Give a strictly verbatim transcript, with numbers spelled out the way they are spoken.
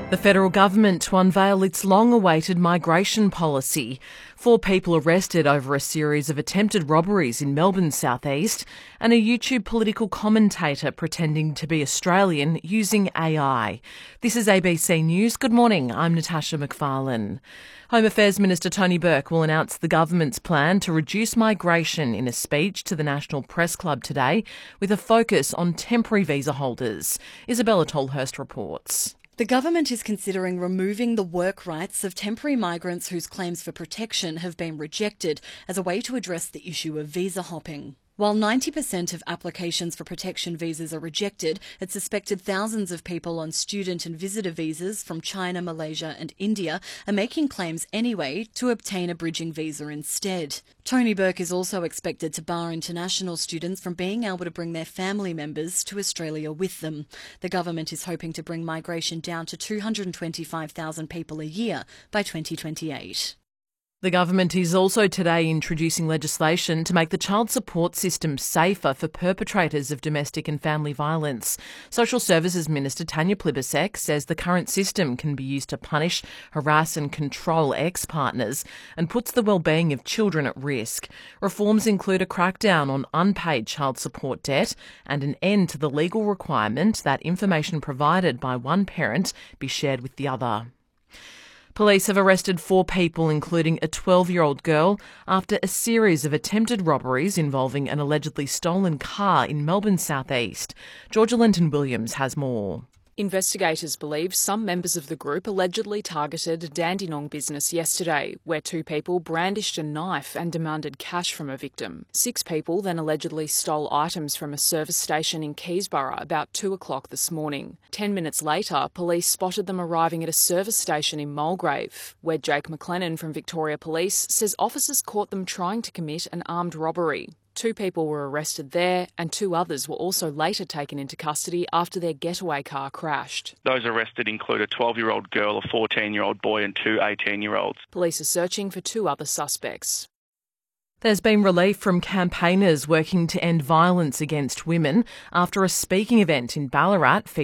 The federal government to unveil its long-awaited migration policy. Four people arrested over a series of attempted robberies in Melbourne's southeast, and a YouTube political commentator pretending to be Australian using A I. This is A B C News. Good morning, I'm Natasha McFarlane. Home Affairs Minister Tony Burke will announce the government's plan to reduce migration in a speech to the National Press Club today, with a focus on temporary visa holders. Isabella Tolhurst reports. The government is considering removing the work rights of temporary migrants whose claims for protection have been rejected as a way to address the issue of visa hopping. While ninety percent of applications for protection visas are rejected, it's suspected thousands of people on student and visitor visas from China, Malaysia and India are making claims anyway to obtain a bridging visa instead. Tony Burke is also expected to bar international students from being able to bring their family members to Australia with them. The government is hoping to bring migration down to two hundred twenty-five thousand people a year by twenty twenty-eight. The government is also today introducing legislation to make the child support system safer for perpetrators of domestic and family violence. Social Services Minister Tanya Plibersek says the current system can be used to punish, harass and control ex-partners and puts the well-being of children at risk. Reforms include a crackdown on unpaid child support debt and an end to the legal requirement that information provided by one parent be shared with the other. Police have arrested four people, including a twelve-year-old girl, after a series of attempted robberies involving an allegedly stolen car in Melbourne's southeast. Georgia Linton-Williams has more. Investigators believe some members of the group allegedly targeted a Dandenong business yesterday, where two people brandished a knife and demanded cash from a victim. Six people then allegedly stole items from a service station in Keysborough about two o'clock this morning. Ten minutes later, police spotted them arriving at a service station in Mulgrave, where Jake McLennan from Victoria Police says officers caught them trying to commit an armed robbery. Two people were arrested there and two others were also later taken into custody after their getaway car crashed. Those arrested include a twelve-year-old girl, a fourteen-year-old boy and two eighteen-year-olds. Police are searching for two other suspects. There's been relief from campaigners working to end violence against women after a speaking event in Ballarat